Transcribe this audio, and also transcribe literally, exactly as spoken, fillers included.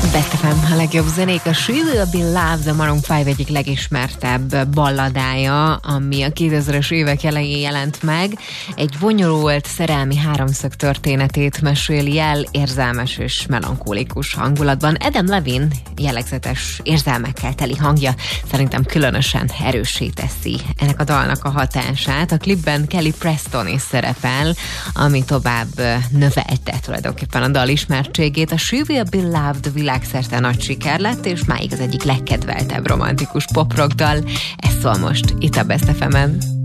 Best ef em, a legjobb zenék. A She Will Be Loved, a Maroon öt egyik legismertebb balladája, ami a kétezres évek elején jelent meg. Egy bonyolult szerelmi háromszög történetét meséli el érzelmes és melankólikus hangulatban. Adam Levine jellegzetes érzelmekkel teli hangja szerintem különösen erőssé teszi ennek a dalnak a hatását. A klipben Kelly Preston is szerepel, ami tovább növelte tulajdonképpen a dal ismertségét. A She Will Be Loved világszerte nagy siker lett, és máig az egyik legkedveltebb romantikus pop-rock dal. Ez szól most itt a Best ef emen.